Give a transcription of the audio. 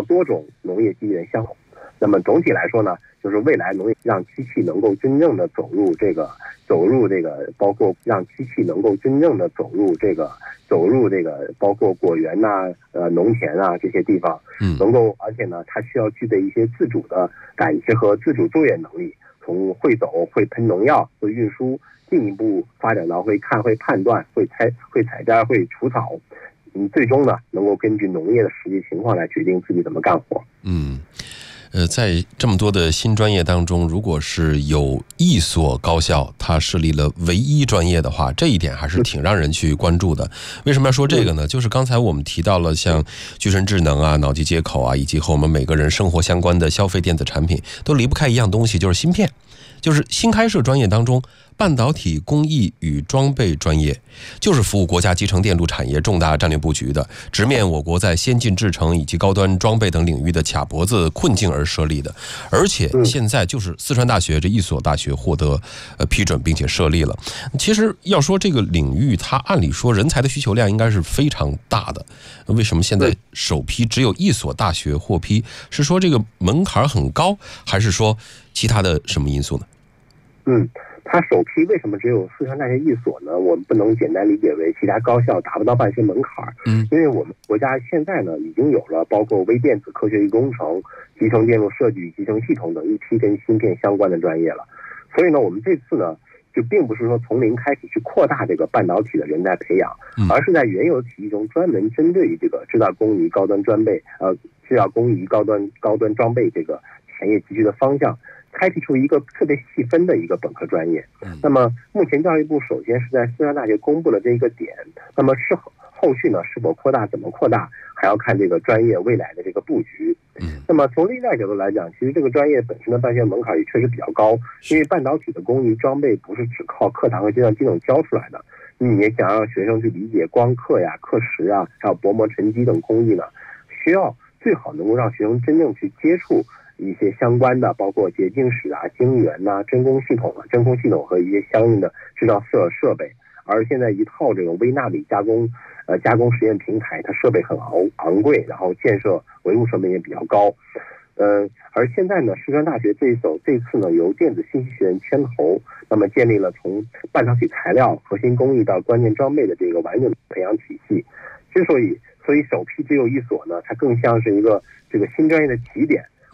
到多种农业机器人相互。那么总体来说呢，就是未来农业让机器能够真正的走入这个，包括让机器能够真正的走入这个，包括果园呐、农田啊这些地方，能够，而且呢，它需要具备一些自主的感知和自主作业能力，从会走、会喷农药、会运输，进一步发展到会看、会判断、会采摘、会除草，最终呢，能够根据农业的实际情况来决定自己怎么干活。 在这么多的新专业当中，如果是有一所高校它设立了唯一专业的话，这一点还是挺让人去关注的。为什么要说这个呢？就是刚才我们提到了像具身智能啊、脑机接口啊，以及和我们每个人生活相关的消费电子产品，都离不开一样东西，就是芯片。就是新开设专业当中，半导体工艺与装备专业，就是服务国家集成电路产业重大战略布局的，直面我国在先进制程以及高端装备等领域的卡脖子困境而设立的。而且现在就是四川大学这一所大学获得批准并且设立了。其实要说这个领域，它按理说人才的需求量应该是非常大的，为什么现在首批只有一所大学获批？是说这个门槛很高，还是说其他的什么因素呢？ 它首批为什么只有四川大学一所呢？我们不能简单理解为其他高校达不到办学门槛，因为我们国家现在呢已经有了包括微电子科学与工程、集成电路设计与集成系统等一批跟芯片相关的专业了。所以呢，我们这次呢就并不是说从零开始去扩大这个半导体的人才培养，而是在原有体系中专门针对于这个制造工艺高端装备高端装备这个产业集聚的方向，开辟出一个特别细分的一个本科专业。那么目前教育部首先是在四川大学公布了这个点，那么后续呢是否扩大、怎么扩大，还要看这个专业未来的这个布局。那么从另外角度来讲，其实这个专业本身的办学门槛也确实比较高，因为半导体的工艺装备不是只靠课堂和计算机能教出来的，你也想让学生去理解光刻呀、刻蚀啊，还有薄膜沉积等工艺呢，需要最好能够让学生真正去接触一些相关的，包括洁净室啊、晶圆呐、真空系统和一些相应的制造设备。而现在一套这个微纳米加工实验平台，它设备很昂贵，然后建设维护成本也比较高。而现在呢，四川大学这次呢由电子信息学院牵头，那么建立了从半导体材料、核心工艺到关键装备的这个完整的培养体系。所以首批只有一所呢，它更像是一个这个新专业的起点。